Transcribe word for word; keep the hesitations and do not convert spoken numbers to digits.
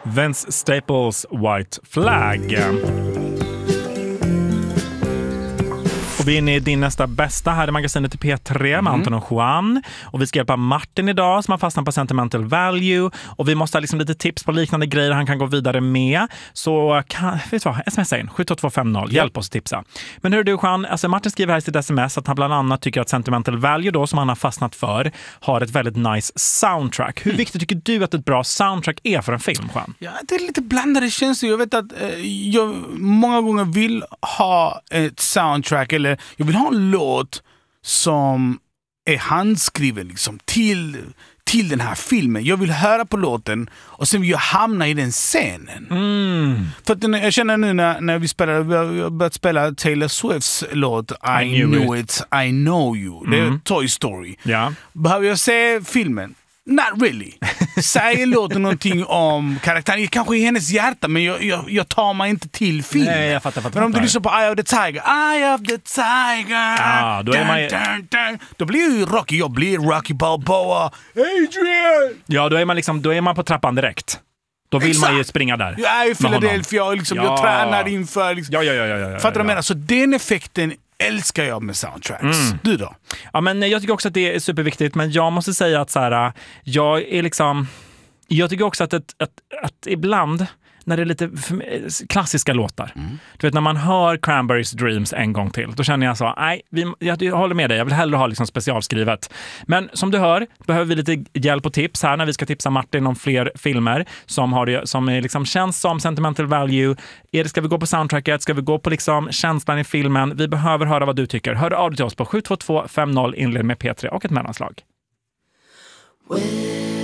Vince Staples White Flag. Och vi är inne i din nästa bästa här i magasinet i P tre med mm. Anton och Juan. Och vi ska hjälpa Martin idag som har fastnat på sentimental value. Och vi måste ha liksom lite tips på liknande grejer han kan gå vidare med. Så kan, vet du vad, smsa in sju två två fem noll. Hjälp oss tipsa. Men hur du Juan, alltså Martin skriver här i sitt sms att han bland annat tycker att sentimental value då som han har fastnat för har ett väldigt nice soundtrack. Hur mm. viktigt tycker du att ett bra soundtrack är för en film, Juan? Ja, det är lite blandade känslor. Jag vet att eh, jag många gånger vill ha ett soundtrack eller jag vill ha en låt som är handskriven liksom, till, till den här filmen. Jag vill höra på låten och sen vill jag hamna i den scenen. Mm. För att jag känner nu när, när vi spelar, vi har börjat spela Taylor Swifts låt I, I knew, knew it. it, I know you. Mm. Det är Toy Story. Ja. Behöver jag se filmen? Not really. Säger låten någonting om karaktären. Kanske i hennes hjärta, men jag, jag, jag tar mig inte till filmen. Nej, jag fattar, fattar, men om fattar. du lyssnar på Eye of the Tiger, Eye of the Tiger, ah, då, är man ju... dun, dun, dun, då blir ju Rocky, jag blir Rocky Balboa, Adrian! Ja, då är man, liksom, då är man på trappan direkt. Då vill Exakt. Man ju springa där. Jag är i Philadelphia, liksom, ja. jag tränar inför... Liksom. Ja, ja, ja, ja, ja, fattar du ja. vad jag menar? Så den effekten älskar jag med soundtracks. Mm. Du då? Ja, men jag tycker också att det är superviktigt, men jag måste säga att så här, jag är liksom jag tycker också att, ett, att, att ibland när det är lite klassiska låtar. Mm. Du vet, när man hör Cranberries Dreams en gång till, då känner jag så, nej, vi, jag, jag håller med dig, jag vill hellre ha liksom specialskrivet. Men som du hör, behöver vi lite hjälp och tips här när vi ska tipsa Martin om fler filmer som, har det, som är liksom, känns som sentimental value. Är det, ska vi gå på soundtracket? Ska vi gå på liksom känslan i filmen? Vi behöver höra vad du tycker. Hör av dig till oss på sju två två fem noll, inled med P tre och ett mellanslag. Well.